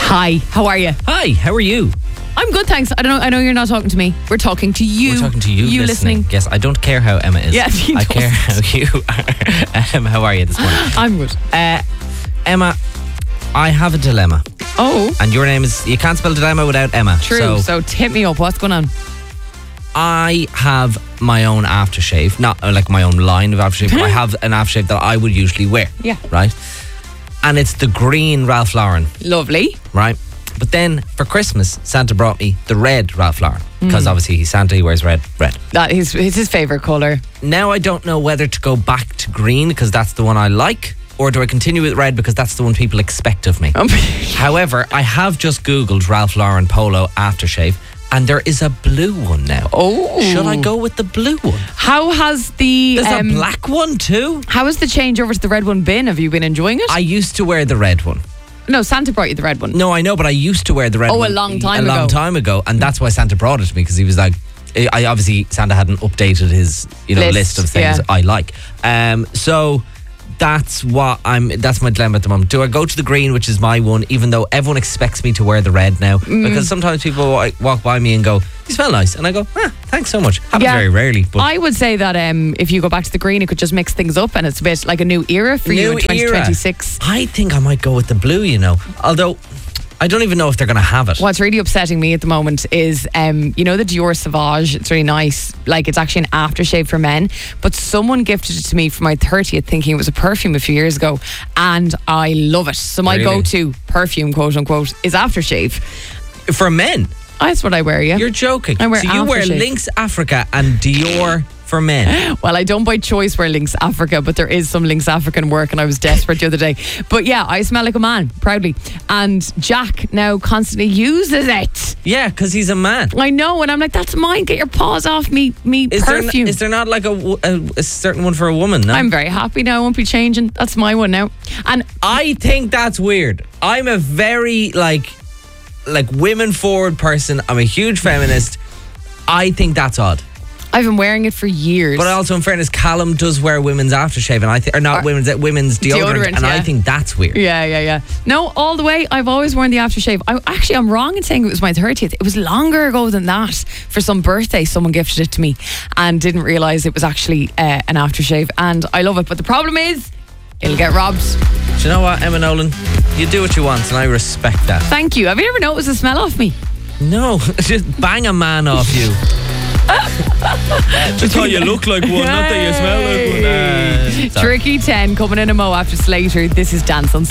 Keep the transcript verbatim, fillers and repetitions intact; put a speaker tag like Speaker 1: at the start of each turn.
Speaker 1: Hi, how are you?
Speaker 2: Hi, how are you?
Speaker 1: I'm good, thanks. I don't know. I know you're not talking to me. We're talking to you.
Speaker 2: We're talking to you,
Speaker 1: You
Speaker 2: listening.
Speaker 1: listening.
Speaker 2: Yes, I don't care how Emma is.
Speaker 1: Yeah, he
Speaker 2: I care how
Speaker 1: doesn't.
Speaker 2: you are. Um, how are you this morning?
Speaker 1: I'm good.
Speaker 2: Uh, Emma, I have a dilemma.
Speaker 1: Oh,
Speaker 2: And your name is, you can't spell dilemma without Emma.
Speaker 1: true.
Speaker 2: So,
Speaker 1: So, tip me up. What's going on?
Speaker 2: I have my own aftershave, not uh, like my own line of aftershave, but I have an aftershave that I would usually wear.
Speaker 1: Yeah.
Speaker 2: Right? And it's the green Ralph Lauren,
Speaker 1: Lovely.
Speaker 2: right? But then for Christmas, Santa brought me the red Ralph Lauren. Because
Speaker 1: Mm.
Speaker 2: obviously he's Santa, he wears red. Red.
Speaker 1: That is it's his favourite colour.
Speaker 2: Now I don't know whether to go back to green because that's the one I like, or do I continue with red because that's the one people expect of me.
Speaker 1: Um,
Speaker 2: However, I have just Googled Ralph Lauren Polo aftershave, and there is a blue one now.
Speaker 1: Oh.
Speaker 2: Should I go with the blue one?
Speaker 1: How has the
Speaker 2: There's
Speaker 1: um,
Speaker 2: a black one too.
Speaker 1: how has the change over to the red one been? Have you been enjoying it?
Speaker 2: I used to wear the red one.
Speaker 1: no, Santa brought you the red one.
Speaker 2: No, I know, but I used to wear the red
Speaker 1: Oh, a
Speaker 2: one.
Speaker 1: long time
Speaker 2: A long
Speaker 1: ago.
Speaker 2: time ago, and that's why Santa brought it to me, because he was like, I obviously Santa hadn't updated his you know
Speaker 1: List,
Speaker 2: list, of things
Speaker 1: yeah.
Speaker 2: I like. Um, so that's what I'm. That's my dilemma at the moment. Do I go to the green, which is my one, even though everyone expects me to wear the red now?
Speaker 1: Mm.
Speaker 2: Because sometimes people wa- walk by me and go, "You smell nice," and I go, ah, "Thanks so much." Happens
Speaker 1: Yeah.
Speaker 2: very rarely, but
Speaker 1: I would say that um, if you go back to the green, it could just mix things up, and it's a bit like a new era for you
Speaker 2: New
Speaker 1: in twenty twenty-six.
Speaker 2: I think I might go with the blue. You know, although I don't even know if they're going to have it.
Speaker 1: What's really upsetting me at the moment is, um, you know, the Dior Sauvage. It's really nice. Like, it's actually an aftershave for men. But someone gifted it to me for my thirtieth, thinking it was a perfume a few years ago, and I love it. So my
Speaker 2: Really?
Speaker 1: go-to perfume, quote unquote, is aftershave.
Speaker 2: For men.
Speaker 1: That's what I wear. Yeah.
Speaker 2: You're joking.
Speaker 1: I wear
Speaker 2: so you wear
Speaker 1: aftershave.
Speaker 2: Lynx Africa and Dior for men.
Speaker 1: Well, I don't by choice wear Lynx Africa, but there is some Lynx African work, and I was desperate the other day. But yeah, I smell like a man, proudly. And Jack now constantly uses it.
Speaker 2: Yeah, because he's a man.
Speaker 1: I know, and I'm like, that's mine. Get your paws off me, me
Speaker 2: Is there,
Speaker 1: perfume.
Speaker 2: n- is there not like a, w- a, a certain one for a woman? No?
Speaker 1: I'm very happy now. I won't be changing. That's my one now. And
Speaker 2: I think that's weird. I'm a very like like women forward person. I'm a huge feminist. I think that's odd.
Speaker 1: I've been wearing it for years.
Speaker 2: But also, in fairness, Callum does wear women's aftershave, and I think, or not
Speaker 1: Or-
Speaker 2: women's, uh, women's deodorant,
Speaker 1: Deodorant,
Speaker 2: and I
Speaker 1: yeah.
Speaker 2: think that's weird.
Speaker 1: yeah, yeah, yeah. No, all the way. I've always worn the aftershave. I actually, I'm wrong in saying it was my thirtieth. It was longer ago than that. For some birthday, someone gifted it to me and didn't realise it was actually uh, an aftershave. And I love it. But the problem is, it'll get robbed.
Speaker 2: Do you know what, Emma Nolan? You do what you want, and I respect that.
Speaker 1: Thank you. Have you ever noticed the smell off me?
Speaker 2: No, just bang a man off you. Just how you look like one, not that you smell like one. Uh, sorry.
Speaker 1: Tricky ten coming in a mo after Slater. This is Dance on